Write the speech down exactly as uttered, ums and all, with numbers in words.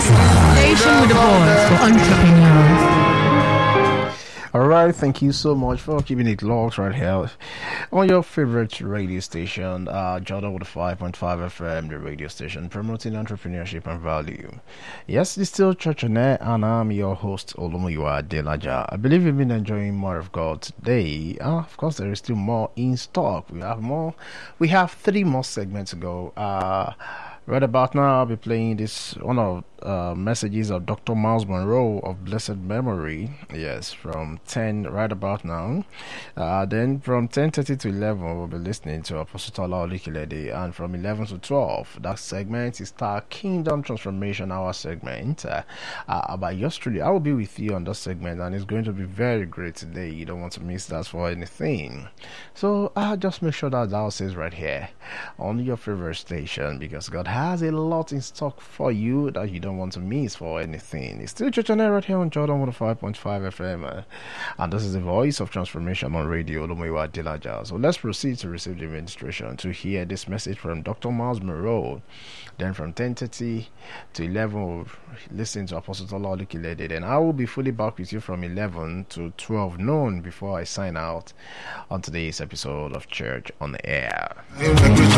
Station with a voice for entrepreneurs. All right, thank you so much for keeping it locked right here on your favorite radio station, uh, Jordan with five point five F M, the radio station promoting entrepreneurship and value. Yes, it's still Church on Air, and I'm your host, Olomuyiwa Delaja. I believe you've been enjoying more of God today. Uh, of course, there is still more in stock. We have more. We have three more segments to go. Uh, Right about now, I'll be playing this one of uh, messages of Doctor Miles Monroe of blessed memory. Yes, from ten right about now. Uh, then from ten thirty to eleven, we'll be listening to Apostle Tola Olukilede, and from eleven to twelve, that segment is our Kingdom Transformation Hour segment. Uh, uh, by yours truly, I will be with you on that segment, and it's going to be very great today. You don't want to miss that for anything. So uh, just make sure that that says right here on your favorite station, because God has a lot in stock for you that you don't want to miss for anything. It's still Church on Air right here on Jordan one oh five point five F M, uh, and this is the voice of transformation on radio, Olomuyiwa Delaja. So let's proceed to receive the administration to hear this message from Doctor Miles Monroe. Then from ten thirty to eleven, we'll listen to Apostle Tola Olukilede. Then I will be fully back with you from eleven to twelve noon before I sign out on today's episode of Church on the Air.